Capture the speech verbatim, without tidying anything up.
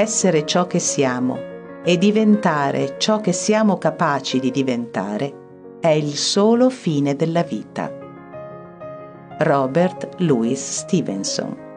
essere ciò che siamo e diventare ciò che siamo capaci di diventare è il solo fine della vita. Robert Louis Stevenson.